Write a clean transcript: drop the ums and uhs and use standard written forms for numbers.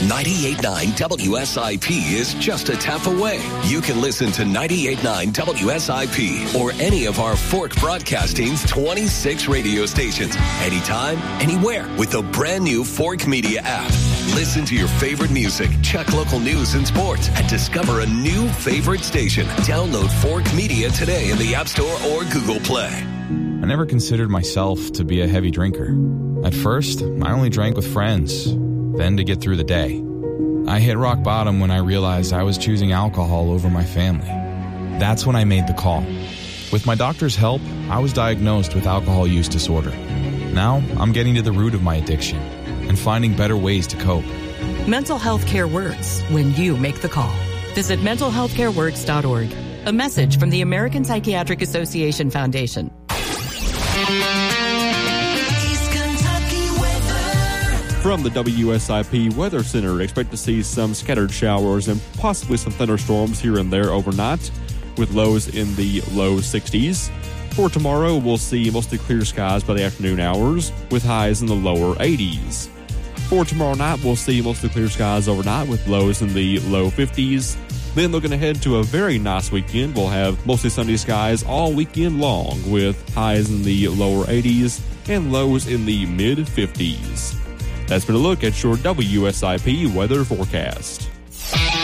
98.9 WSIP is just a tap away. You can listen to 98.9 WSIP or any of our Fork Broadcasting's 26 radio stations, anytime, anywhere, with the brand new Fork Media app. Listen to your favorite music, check local news and sports, and discover a new favorite station. Download Fork Media today in the App Store or Google Play. I never considered myself to be a heavy drinker. At first, I only drank with friends, then to get through the day. I hit rock bottom when I realized I was choosing alcohol over my family. That's when I made the call. With my doctor's help, I was diagnosed with alcohol use disorder. Now, I'm getting to the root of my addiction and finding better ways to cope. Mental health care works when you make the call. Visit mentalhealthcareworks.org. A message from the American Psychiatric Association Foundation. From the WSIP Weather Center, expect to see some scattered showers and possibly some thunderstorms here and there overnight, with lows in the low 60s. For tomorrow, we'll see mostly clear skies by the afternoon hours, with highs in the lower 80s. For tomorrow night, we'll see mostly clear skies overnight, with lows in the low 50s. Then looking ahead to a very nice weekend, we'll have mostly sunny skies all weekend long, with highs in the lower 80s and lows in the mid 50s. That's been a look at your WSIP weather forecast.